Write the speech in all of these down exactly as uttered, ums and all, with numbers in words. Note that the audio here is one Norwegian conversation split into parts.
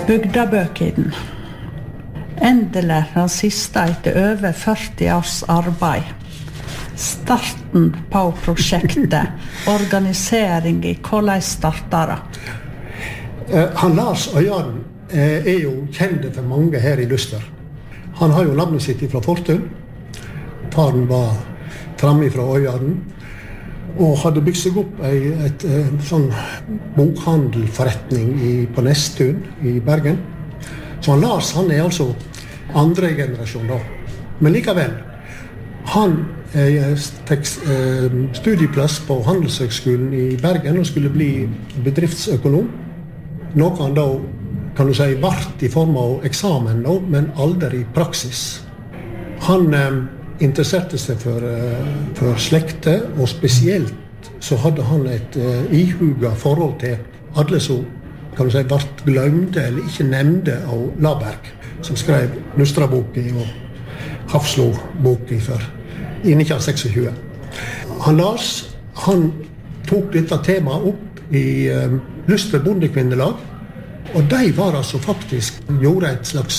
Bygdabøkiden. Endelig den siste etter over førti års arbeid. Starten på prosjektet, organisering i hvordan starter det. Eh, han Lars Øyarden eh, er jo kjent for mange her i Luster. Han har jo navnet sitt fra Fortun. Faren var fremme fra Øyarden og hadde bygd seg opp ei et, et, sånn bokhandelforretning i, på Nestun i Bergen. Så han Lars, han er altså andre generasjon da. Men likevel, han eh, fikk eh, studieplass på Handelshøgskolen i Bergen og skulle bli bedriftsøkonom. Noe han da, kan du si, vart i form av eksamen da, men aldri i praksis. Han eh, interesserte seg for, eh, for slekte, og spesielt så hadde han et eh, ihuga forhold til alle som, kan du si, vart glemte eller ikke nevnte av Laberg, som skrev Nustraboki og Hafslo-boki for i nitten tjueseks. Han Lars, han tok dette temaet opp i eh, Luster bondekvinnelag, og de var altså faktisk, gjorde et slags,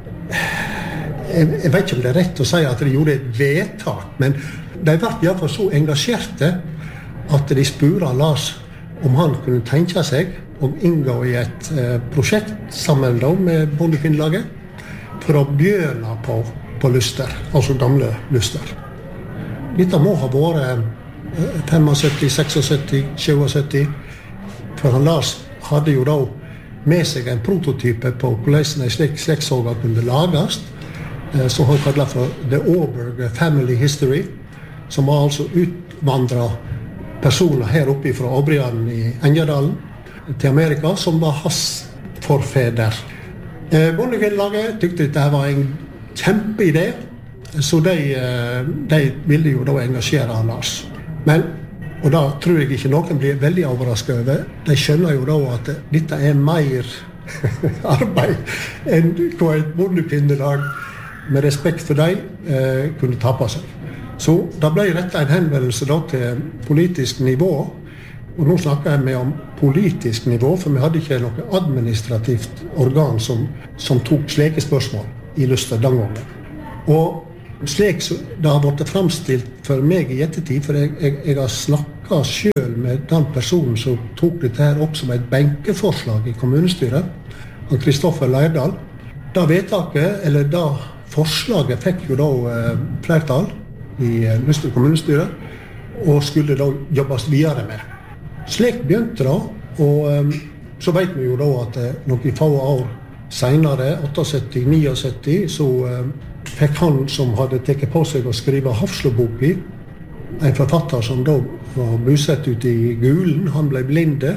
jeg, jeg vet ikke om det er rett å si at de gjorde et vedtak, men de var i hvert fall så engasjerte at de spurte Lars om han kunne tenke seg å inngå i et eh, prosjekt sammen da, med bondekvinnelaget for å begynne på, på Luster, altså gamle Luster. Dette må ha vært syttifem, syttiseks, syttisju, for han Lars hadde jo da med seg en prototype på hvordan en slik slektssaga kunne lages, eh, som han kallet for The Auberg Family History, som var altså utvandret personer her oppe fra Åbriaden i Engjerdalen til Amerika, som var hans forfeder. Eh, Bondekvinnelaget tykte dette var en kjempeidé, så de, de ville jo da engasjere han Lars. Men, og da tror jeg ikke noen blir veldig overrasket over, de skjønner jo da at dette er mer arbeid enn hva et bondekvinnelag med respekt for dem eh, kunne ta på seg. Så da ble rettet en henvendelse da til politisk nivå, og nå snakker jeg med om politisk nivå, for vi hadde ikke noe administrativt organ som, som tok slike spørsmål i Luster den gangen. Og slik så, det har vært fremstilt for meg i ettertid, for jeg, jeg, jeg har snakket selv med den personen som tok dette her opp som et benkeforslag i kommunestyret, han Kristoffer Leirdal. Da vedtaket, eller da forslaget fikk jo da eh, flertall i eh, Luster kommunestyre, og skulle da jobbes videre med. Slik begynte det, og um, så vet vi jo da at uh, noen få år senere, syttiåtte, syttiåtte, så uh, fikk han som hadde tekket på seg å skrive Hafslo-boki, en forfatter som da var bosatt ute i Gulen, han ble blinde,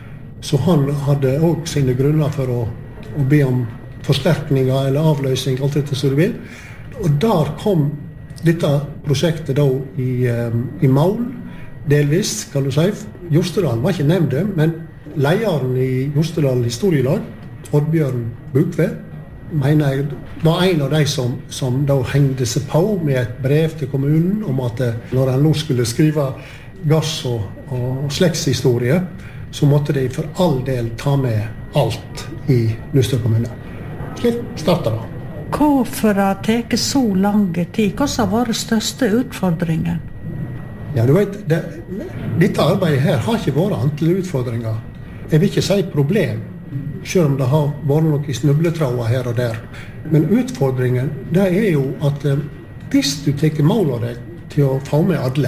så han hadde også sine grunner for å, å be om forsterkninger eller avløsning, alt dette som du vil. Og der kom dette prosjektet da i, um, i mål, delvis, kan du si. Jostedal var ikke nevnt, men lederen i Jostedal historielag, Oddbjørn Bukve, mener jeg, var en av de som, som da hengte seg på med et brev til kommunen om at når han nå skulle skrive gass og, og slektshistorie, så måtte de for all del ta med alt i Luster kommune. Slik startet det. Hvorfor har det tatt så lang tid? Hva har vært den største utfordringen? Ja, du vet, det, dette arbeidet her har ikke vært antall utfordringer. Jeg vil ikke si problem, selv om det har vært noen snubletråder her og der. Men utfordringen, det er jo at eh, hvis du tar mål av deg til å få med alle,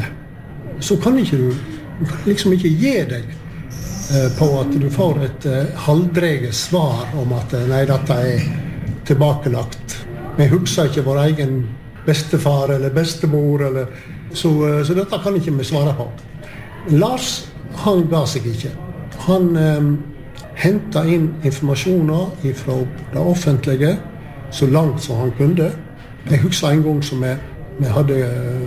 så kan ikke du, du kan liksom ikke gi deg eh, på at du får et eh, halvdreget svar om at eh, nei, dette er tilbakelagt. Vi husker ikke vår egen bestefar eller bestemor, eller, så, så dette kan ikke vi svare på. Lars, han ga seg ikke. Han eh, hentet inn informasjoner fra det offentlige så langt som han kunne. Jeg husker en gang som vi, vi hadde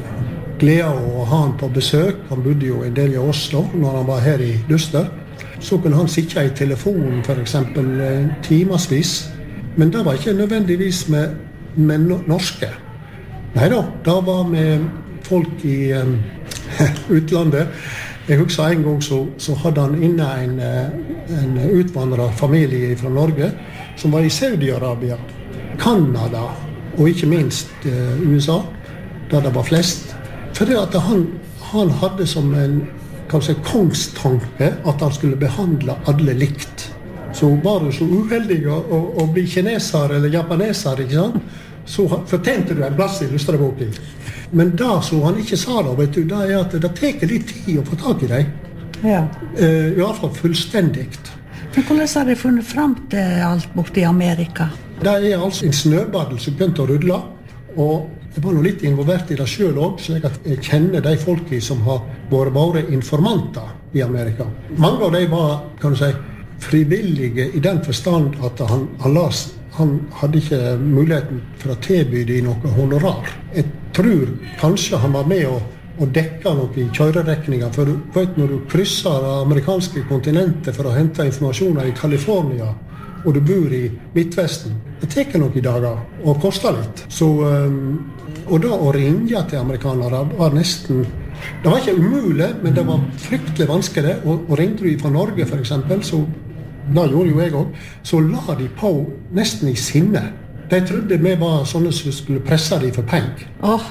glede av å ha han på besøk. Han bodde jo en del i Oslo når han var her i Luster. Så kunne han sitte i telefonen for eksempel timesvis. Men det var ikke nødvendigvis med, med norske. Neida, det var med folk i um, utlandet. Jeg husker en gang så, så hadde han inne en, en utvandret familie fra Norge som var i Saudi-Arabia, Kanada og ikke minst uh, U S A, der det var flest. Fordi at han, han hadde som en kanskje kongstanke at han skulle behandle alle likt. Så var du så uheldig å, å, å bli kineser eller japaneser, ikke sant? Så fortjente du en plass i Lustreboken. Men det som han ikke sa da, vet du, det er at det tar litt tid å få tak i deg. Ja. Uh, I hvert fall fullstendigt. Men hvordan har de funnet frem til alt borte i Amerika? Det er altså en snøball som begynte å rulle, og jeg var nå litt involvert i det selv også, slik at jeg kjenner de folkene som har vært våre informanter i Amerika. Mange av dem var, kan du si, frivillige i den forstand at han, han, las, han hadde ikke muligheten for å tilby dem noe honorar. Jeg tror kanskje han var med å, å dekke noe i kjørerekninger, for du vet når du krysser det amerikanske kontinentet for å hente informasjoner i California, og du bor i Midtvesten, det tar noen dager og koster litt. Så, um, og da å ringe til amerikanere var nesten, det var ikke umulig, men det var fryktelig vanskelig. Og, og ringte du fra Norge for eksempel, så da gjorde jo jeg også, så la de på nesten i sinne. De trodde vi var sånne som skulle presse dem for penger. Åh.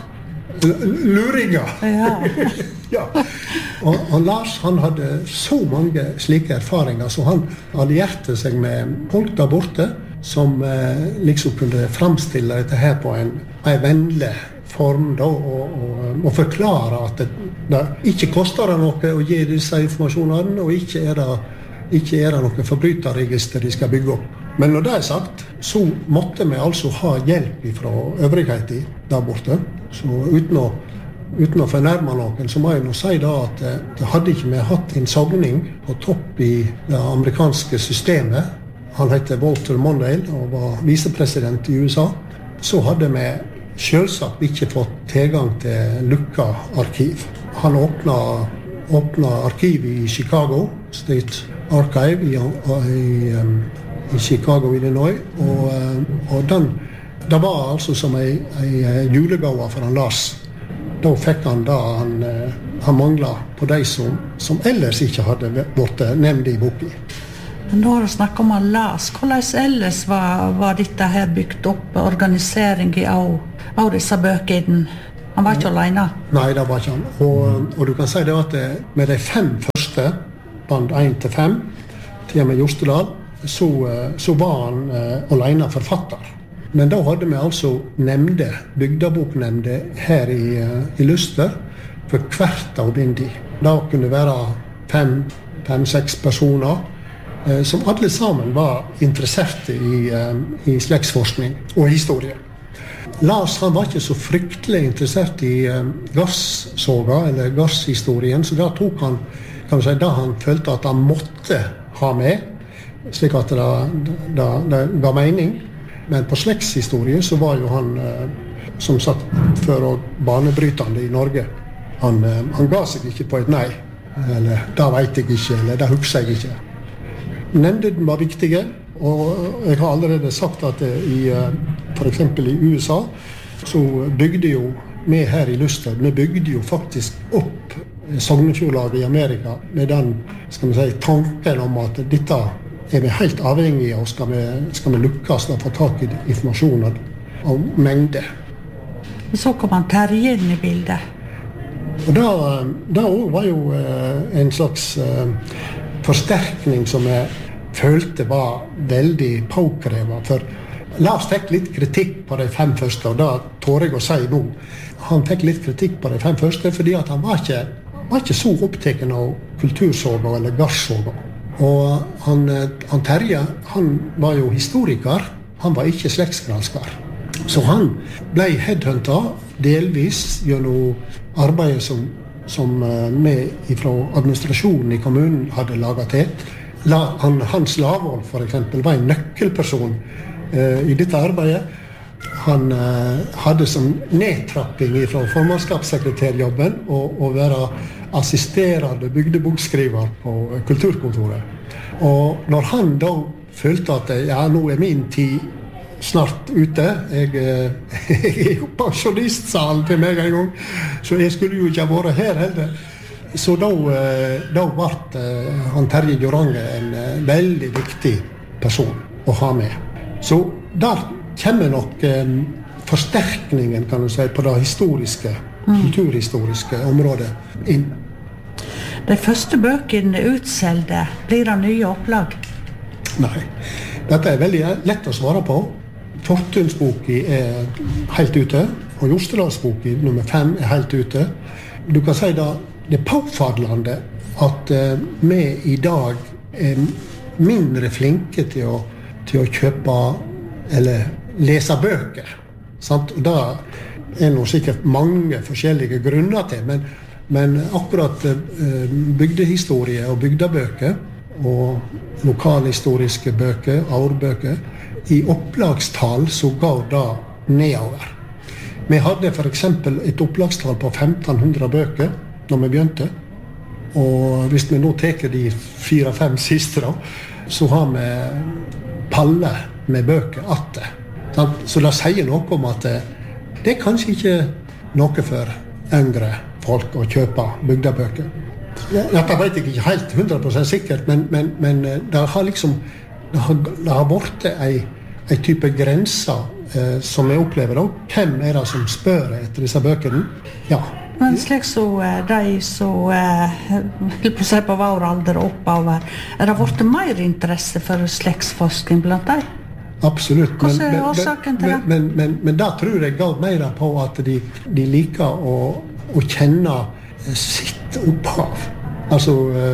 Luringer. Ja. Ja. Og, og Lars, han hadde så mange slike erfaringer, så han allierte seg med folk der borte, som eh, liksom kunne fremstille dette her på en, en vennlig form da, og, og, og forklare at det, det ikke koster det noe å gi disse informasjonene, og ikke er det, ikke er det noe forbryterregister de skal bygge opp. Men når det er sagt, så måtte vi altså ha hjelp fra øvrigheten der borte. Så uten å, uten å fornærme noen, så må jeg nå si da at det hadde ikke vi hatt en sogning på topp i det amerikanske systemet. Han heter Walter Mondale og var visepresident i U S A. Så hadde vi selvsagt ikke fått tilgang til lukka arkiv. Han åpnet, åpnet arkivet i Chicago, State Archive i, i, i Chicago, Illinois, og, og den, det var altså som en, en julegave for han Lars. Da fikk han da han, han manglet på de som, som ellers ikke hadde vært nevnt i boken. Men nå har du snakket om han Lars. Hvordan ellers var, var dette her bygd opp, organisering av, av disse bøkene? Han var ikke alene? Nei, det var ikke han. Og, og du kan si det at med de fem første, band én til fem, til og med Jostedal, så, så var han uh, alene forfatter. Men da hadde vi altså nemnde, bygdeboknemnde her i, uh, i Luster, for hvert av bindi. Da kunne være fem, fem, seks personer, uh, som alle sammen var interesserte i, uh, i slektsforskning og historie. Lars han var ikke så fryktelig interessert i uh, gasssoga, eller gasshistorien, så da tok han kan man si, da han følte at han måtte ha med, slik at det, det, det ga mening. Men på slektshistorie så var jo han, som sagt, før og banebrytende i Norge. Han, han ga seg ikke på et nei, eller det vet jeg ikke, eller det husker jeg ikke. Nemnden var viktige, og jeg har allerede sagt at i, for eksempel i U S A, så bygde jo vi her i Luster, vi bygde jo faktisk opp Sognefjordlaget i Amerika med den, skal vi si, tanken om at dette er vi helt avhengige av, og skal vi, skal vi lukkes og få tak i informasjoner av mengde. Så kom han Terje inn i bildet. Og da, da var jo en slags forsterkning som jeg følte var veldig påkrevet, for Lars fikk litt kritikk på de fem første, og da tør jeg å si nå. Han fikk litt kritikk på de fem første, fordi at han var ikke var ikke så opptatt av kultursoga eller gasssoga. Og han, han Terje, han var jo historiker, han var ikke slektsgransker. Så han ble headhuntet delvis gjennom arbeidet som, som vi fra administrasjonen i kommunen hadde laget til. La, han, Hans Lavål for eksempel var en nøkkelperson uh, i dette arbeidet. Han uh, hadde som nedtrapping fra formannskapssekretærjobben og, og være assisterende bygdebokskriver på kulturkontoret. Og når han da følte at ja, nå er min tid snart ute, jeg, jeg er jo pensjonistsalen til meg en gang, så jeg skulle jo ikke ha vært her heller. så da, da ble han Terje Jorange en veldig viktig person å ha med. Så der kommer nok forsterkningen, kan du si, på det historiske, mm. kulturhistoriske området inn. De første bøkene utselgte, blir det nye opplag? Nei, dette er veldig lett å svare på. Fortunsboken er helt ute, og Jostedalsboken nummer fem er helt ute. Du kan si da, det er påfallende at uh, vi i dag er mindre flinke til å, til å kjøpe eller lese bøker. Sant? Og da er det sikkert mange forskjellige grunner til, men, men akkurat uh, bygdehistorie og bygdebøker og lokalhistoriske bøker, årbøker, i opplagstall så går det nedover. Vi hadde for eksempel et opplagstall på femten hundre bøker når vi begynte, og hvis vi nå teker de fire-fem siste da, så har vi palle med bøker atter. Så det sier noe om at det er kanskje ikke noe for yngre folk å kjøpe bygdebøker. Dette vet jeg ikke helt hundre prosent sikkert, men, men, men det har liksom det har, det har vært ei, ei type grenser eh, som jeg opplever da. Hvem er det som spør etter disse bøkene? Ja. Men slik så de så vil på seg på vår alder og oppover, er det vært mer interesse for slektsforskning blant deg? Absolutt. Hva er årsaken til det? Men, men, men, men da tror jeg går mer på at de, de liker å, å kjenne sitt opphav. Altså,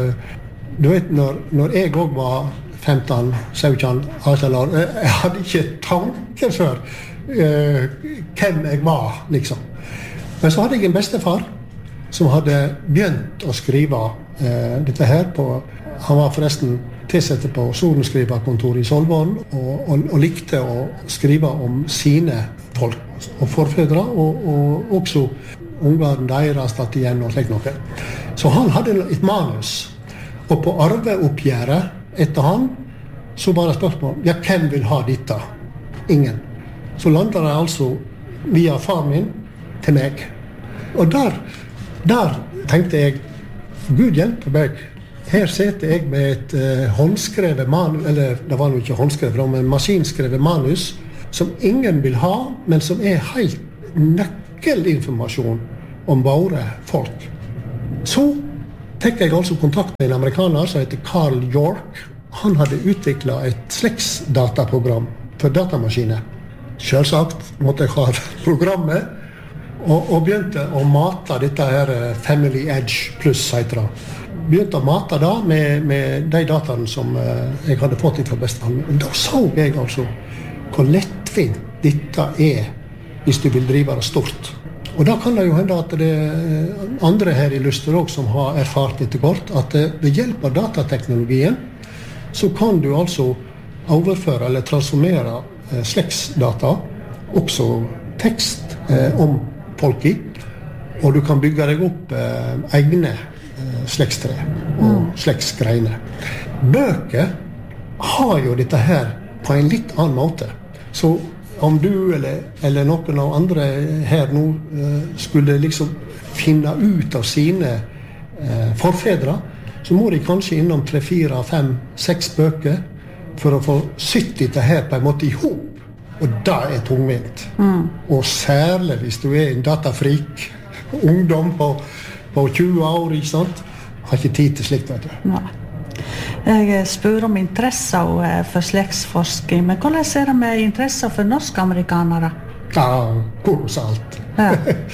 du vet, når, når jeg også var femten, sytten, atten år, jeg hadde ikke tanke for uh, hvem jeg var, liksom. Men så hadde jeg en bestefar som hadde begynt å skrive uh, dette her på, han var forresten tilsette på sorenskriverkontoret i Solvorn, og, og, og likte å skrive om sine folk og forfedre, og, og også ungene deres tatt igjen og slik noe. Så han hadde et manus, og på arveoppgjøret etter han, så bare spørsmål, ja, hvem vil ha dette? Ingen. Så landet det altså via far min til meg. Og der, der tenkte jeg, Gud hjelpe meg, her sitter jeg med et uh, håndskrevet manus, eller det var jo ikke håndskrevet, men maskinskrevet manus, som ingen vil ha, men som er helt nøkkelinformasjon om våre folk. Så fikk jeg altså kontakt med en amerikaner som heter Carl York. Han hadde utviklet et slektsdataprogram for datamaskiner. Selvsagt måtte jeg ha programmet, og, og begynte å mate dette her Family Edge Plus, heter det. Begynte å mate da med, med de dataene som uh, jeg hadde fått fra bestefaren. Da så jeg altså hvor lettvint dette er hvis du vil drive det stort. Og da kan det jo hende at det er andre her i Luster også som har erfart etter kort, at ved hjelp av datateknologien så kan du altså overføre eller transformere eh, slektsdata, også tekst eh, om folk i, og du kan bygge deg opp eh, egne slektstre og slektsgreiner. Bøker har jo dette her på en litt annen måte. Så om du eller, eller noen av andre her nå uh, skulle liksom finne ut av sine uh, forfedre, så må de kanskje innom tre, fire, fem, seks bøker for å få sytt dette her på en måte i hop. Og det er tungvint. Mm. Og særlig hvis du er en datafrik, ungdom på på tjue år, ikke sant? Har ikke tid til slikt, vet du. Nei. Jeg spør om interesse for slektsforskning, men hvordan er det med interesse for norsk-amerikanere? Ja, kolossalt. Ja.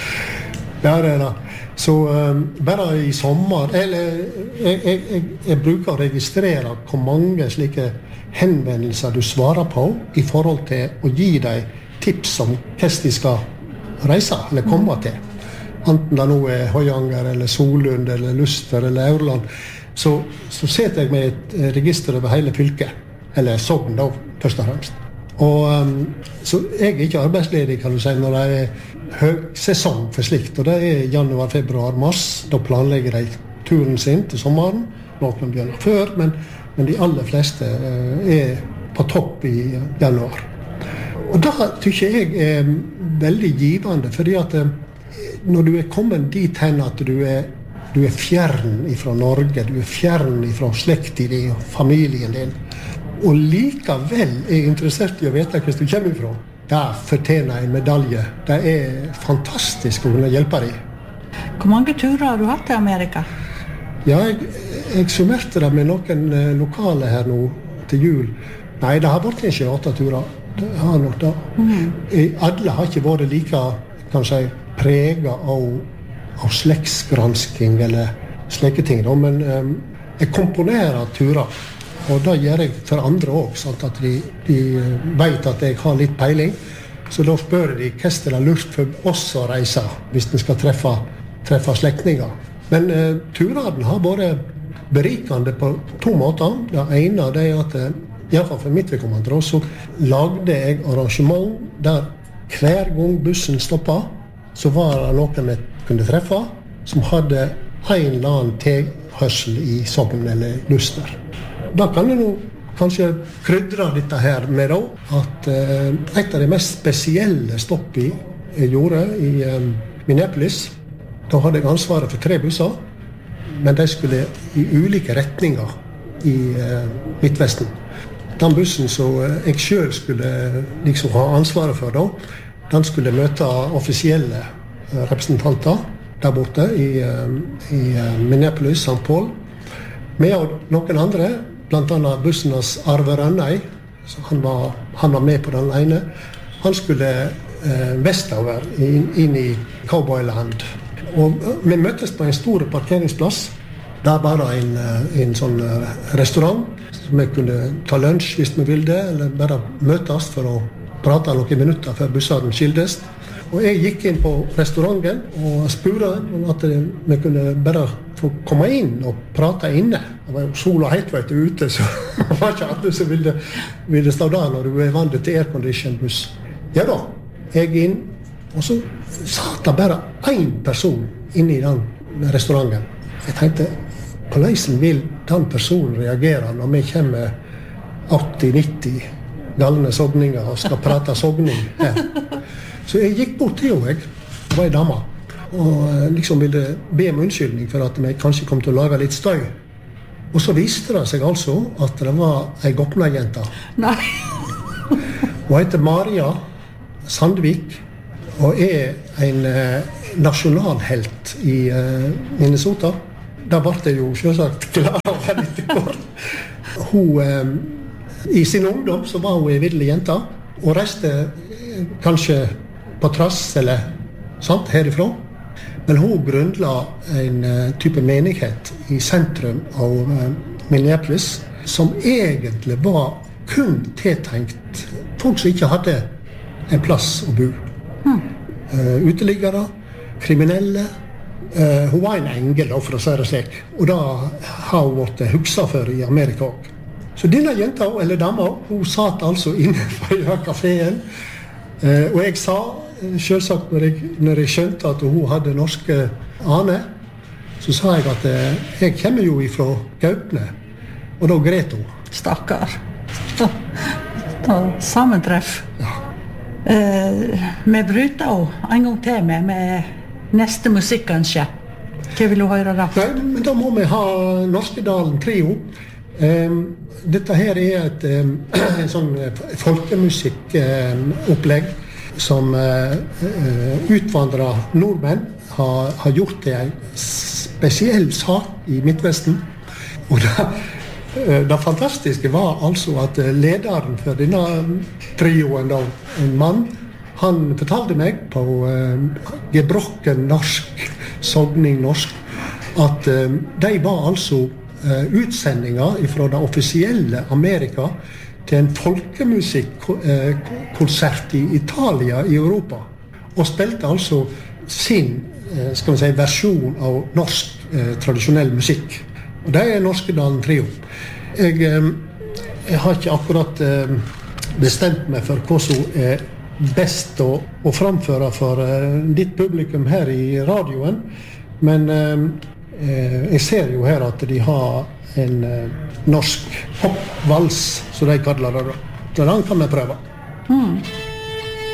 Ja, det er det. Så um, bare i sommer, eller jeg, jeg, jeg, jeg bruker å registrere hvor mange slike henvendelser du svarer på i forhold til å gi deg tips om hvordan de skal reise eller komme mm. til. Enten det nå er Høyanger, eller Solund, eller Luster, eller Aurland, så, så setter jeg med et register over hele fylket, eller Sogn da, først og fremst. Og, um, så jeg er ikke arbeidsledig, kan du si, når det er høgsesong for slikt, og det er januar, februar, mars, da planlegger de turen sin til sommeren, noen begynner før, men, men de aller fleste uh, er på topp i januar. Og da tykker jeg er veldig givende, fordi at uh, når du er kommet dit hen at du er du er fjern ifra Norge, du er fjern ifra slekten din og familien din. Og likevel er jeg interessert i å vite hvor du kommer ifra. Det fortjener en medalje. Det er fantastisk å kunne hjelpe deg. Hvor mange turer har du hatt til Amerika? Ja, jeg, jeg summerte det med noen lokale her nå til jul. Nei, det har vært ikke åtte turer. Det har nok det. Mm. Alle har ikke vært like, kan si, preget av, av slektsgransking eller slike ting. Da. Men um, jeg komponerer turer, og det gjør jeg for andre også, sånn at de, de vet at jeg har litt peiling. Så da spør de hva er det lurt for oss å reise hvis de skal treffe, treffe slektninger. Men uh, turene har vært berikende på to måter. Det ene det er at, i hvert fall for mitt vedkommende, så lagde jeg arrangement der hver gang bussen stoppet, så var det noen jeg kunne treffe som hadde en eller annen tilhørsel i Sogn eller Luster. Da kan jeg nå kanskje krydre dette her med da, at uh, et av de mest spesielle stoppene jeg gjorde i um, Minneapolis, da hadde jeg ansvaret for tre busser, men de skulle i ulike retninger i uh, Midtvesten. Den bussen som jeg selv skulle liksom ha ansvaret for da, den skulle møte offisielle representanter der borte i, i Minneapolis, Saint Paul. Med noen andre, blant annet bussenes Arve Rønnøy, han var, han var med på den ene. Han skulle eh, vestover inn, inn i Cowboyland. Og vi møttes på en stor parkeringsplass. Der var det en, en sånn restaurant som vi kunne ta lunsj hvis vi ville, eller bare møtes for å prate noen minutter før bussene skildes. Og jeg gikk inn på restauranten og spurte at vi kunne bare få komme inn og prate inne. Det var jo sola helt vet du ute, så det var ikke alle som ville, ville stå der når du er vant til aircondition buss. Ja da, jeg inn, og så satt det bare en person inne i den restauranten. Jeg tenkte, hvordan vil den personen reagere når vi kommer åtti nitti galne sogninger og skal prate sogning her? Så jeg gikk bort til henne, det var en dame, og liksom ville be om unnskyldning for at vi kanskje kom til å lage litt støy. Og så viste det seg altså at det var en Gopna-jente. Nei. Hun heter Maria Sandvik, og er en eh, nasjonalhelt i eh, Minnesota. Da ble det jo selvsagt glad å være litt kort. Hun, eh, I sin ungdom så var hun en videlig jente, og reiste eh, kanskje på trass eller sant, herifra. Men hun grunnla en uh, type menighet i sentrum av uh, Minneapolis, som egentlig var kun tiltenkt folk som ikke hadde en plass å bo. Hmm. Uh, uteliggere, kriminelle. Uh, hun var en engel, for å si det slik. Og da har hun vært hukset for i Amerika også. Så denne jenta, eller dama, hun satt altså inne på kaféen. Uh, og jeg sa, selvsagt når jeg, når jeg skjønte at hun hadde norske aner, så sa jeg at uh, jeg kommer jo ifra Gaupne. Og da gret hun. Stakkar. Da, da sammentreff. Ja. Uh, vi bryter også en gang til med, med neste musikkønske. Hva vil du høre da? Nei, men da må vi ha Norskedalen Trio. Um, dette her er et um, en sånn folkemusikkopplegg um, som uh, uh, utvandrede nordmenn har, har gjort til en spesiell sak i Midtvesten. Og det, uh, det fantastiske var altså at lederen for denne trioen, da, en mann, han fortalte meg på uh, gebrokken norsk, sogning norsk, at uh, de var altså uh, utsendinger fra det offisielle Amerika til en folkemusikkonsert i Italia i Europa, og spilte altså sin uh, skal vi si, versjon av norsk uh, tradisjonell musikk. Og det er Norskedalen Trio. Jeg, uh, jeg har ikke akkurat uh, bestemt meg for hva som er best å, å framføre for uh, ditt publikum her i radioen, men uh, uh, jeg ser jo her at de har en uh, norsk hoppvals, så de kaller det. Så den kan vi prøve. Mm.